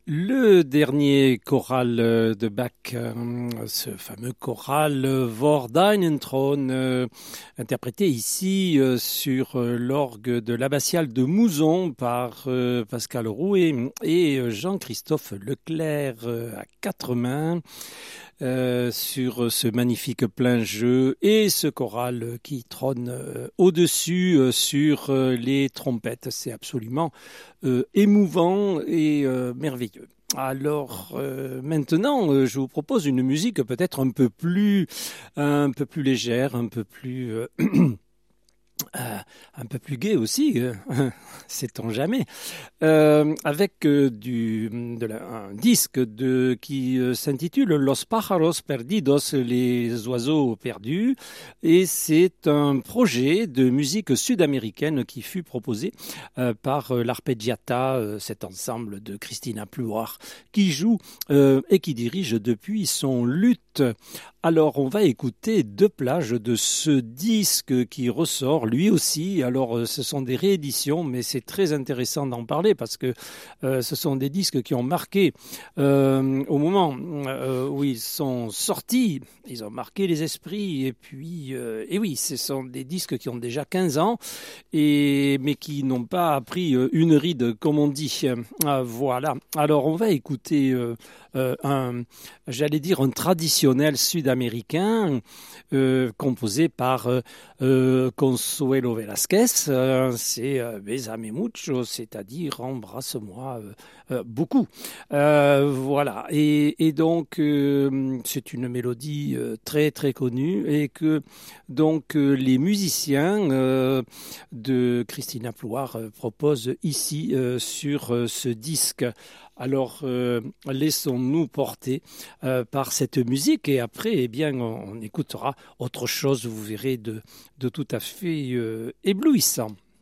Le dernier choral de Bach, ce fameux choral Vor deinen Thron, interprété ici sur l'orgue de l'abbatiale de Mouzon par Pascal Rouet et Jean-Christophe Leclerc à quatre mains. Sur ce magnifique plein jeu et ce choral qui trône au-dessus sur les trompettes. C'est absolument émouvant et merveilleux. Alors maintenant, je vous propose une musique peut-être un peu plus légère, un peu plus gai aussi, sait-on jamais, avec un disque qui s'intitule Los pájaros perdidos, les oiseaux perdus, et c'est un projet de musique sud-américaine qui fut proposé par l'Arpeggiata, cet ensemble de Christina Pluart, qui joue et qui dirige depuis son luth. Alors, on va écouter deux plages de ce disque qui ressort, lui aussi. Alors, ce sont des rééditions, mais c'est très intéressant d'en parler parce que ce sont des disques qui ont marqué au moment où ils sont sortis. Ils ont marqué les esprits. Et oui, ce sont des disques qui ont déjà 15 ans, mais qui n'ont pas pris une ride, comme on dit. Voilà. Alors, on va écouter un traditionnel sud-américain composé par Consuelo Velasquez. C'est Bésame mucho, c'est-à-dire embrasse-moi beaucoup. Voilà. Et donc, c'est une mélodie très très connue et que donc les musiciens de Christina Pluart proposent ici sur ce disque. Alors, laissons-nous porter par cette musique et après, eh bien, on écoutera autre chose, vous verrez, de tout à fait éblouissant.